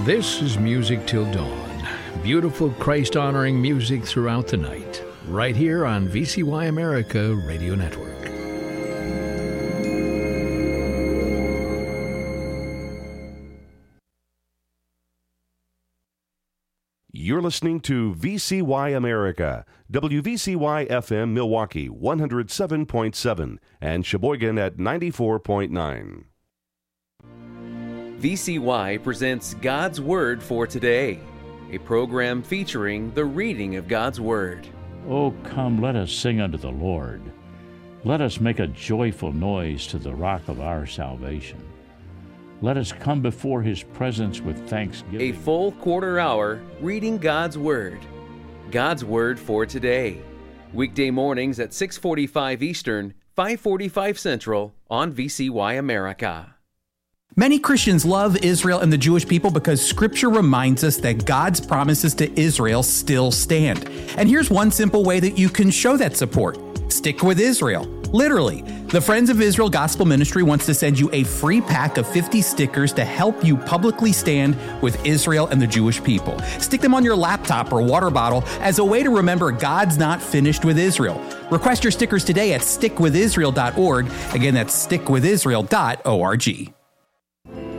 This is Music Till Dawn. Beautiful Christ-honoring music throughout the night. Right here on VCY America Radio Network. You're listening to VCY America, WVCY FM Milwaukee 107.7 and Sheboygan at 94.9. VCY presents God's Word for Today, a program featuring the reading of God's Word. Oh, come, let us sing unto the Lord. Let us make a joyful noise to the rock of our salvation. Let us come before His presence with thanksgiving. A full quarter hour reading God's Word. God's Word for Today. Weekday mornings at 6:45 Eastern, 5:45 Central on VCY America. Many Christians love Israel and the Jewish people because Scripture reminds us that God's promises to Israel still stand. And here's one simple way that you can show that support. Stick with Israel. Literally. The Friends of Israel Gospel Ministry wants to send you a free pack of 50 stickers to help you publicly stand with Israel and the Jewish people. Stick them on your laptop or water bottle as a way to remember God's not finished with Israel. Request your stickers today at stickwithisrael.org. Again, that's stickwithisrael.org.